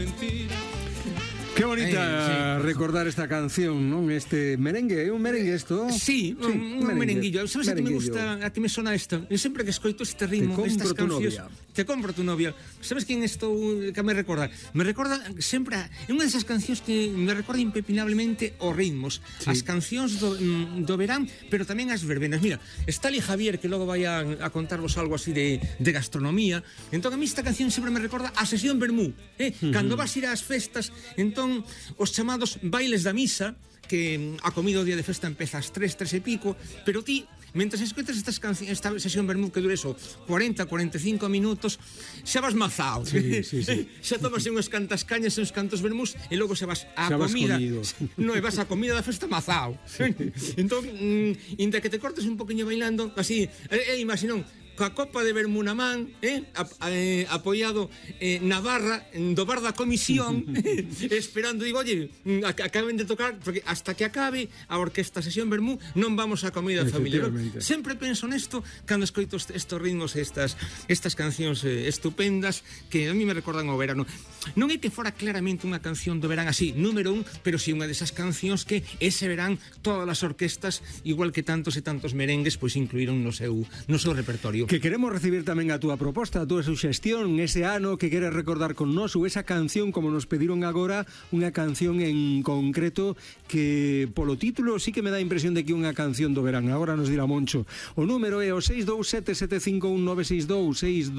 Qué bonita recordar esta canción, ¿no? Este merengue, ¿é un merengue isto? Sí, un merenguillo. Sabes a que me gusta, a que me sona esta? Eu sempre que escoito este ritmo, estas cancións, Te compro tu novia. Sabes quen estou que me recorda? Me recorda sempre é unha desas cancións que me recorda impepinablemente os ritmos, as cancións do verán, pero tamén as verbenas. Mira, está ali Javier que logo vai a contarvos algo así de gastronomía. Entón a mí esta canción sempre me recorda a sesión vermú, cando vas ir ás festas, entón os chamados bailes da misa, que a comida o día de festa empeza ás 3 e pico, pero ti, mentre escoitas esta sesión vermú que dure eso 40-45 minutos, xa vas mazao. Xa tomas unhas cantas cañas e uns cantos vermús e logo xa vas á comida. Non, vas á comida da festa mazao. Entón, inda que te cortes un poquinho bailando, así, imaginón, coa copa de vermú na man, apoiado na barra do bar da comisión, esperando, digo, oye, acaben de tocar, porque hasta que acabe a orquesta sesión vermú non vamos á comida familiar. Sempre penso nesto cando escoito estes ritmos, estas cancións estupendas que a mí me recordan o verano. Non é que fora claramente unha canción do verán así, número 1, pero si unha desas cancións que ese verán todas as orquestas, igual que tantos e tantos merengues, pois incluíron no seu repertorio. Que queremos recibir tamén a túa proposta, a túa suxestión, ese ano que queres recordar con nós, ou esa canción, como nos pediron agora, unha canción en concreto que polo título sí que me dá a impresión de que é unha canción do verán. Agora nos dirá Moncho. O número é o 627-751-962,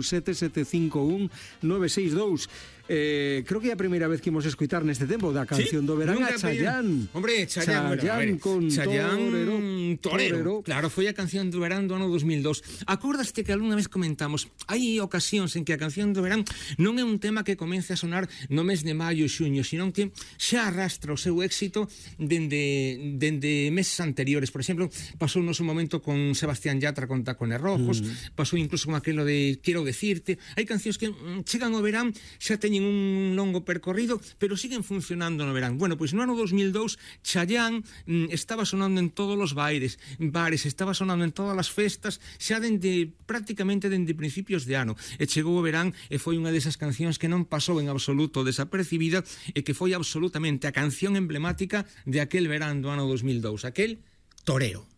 627-751-962. Creo que é a primeira vez que imos escoitar neste tempo da canción do verán a Chayanne. Hombre, Chayanne con Torero. Claro, foi a canción do verán do ano 2002. Acordaste que algunha vez comentamos, hai ocasións en que a canción do verán non é un tema que comece a sonar no mes de maio e xuño, sino que xa arrastra o seu éxito dende meses anteriores. Por exemplo, pasou no seu momento con Sebastián Yatra con Tacones Rojos, pasou incluso con aquilo de Quiero Decirte. Hai cancións que chegan ao verán, xa teñen un longo percorrido, pero siguen funcionando no verán. Bueno, pois no ano 2002 Chayanne estaba sonando en todos os bares, estaba sonando en todas as festas, xa prácticamente dende principios de ano, e chegou o verán e foi unha desas cancións que non pasou en absoluto desapercibida e que foi absolutamente a canción emblemática de aquel verán do ano 2002, aquel Torero.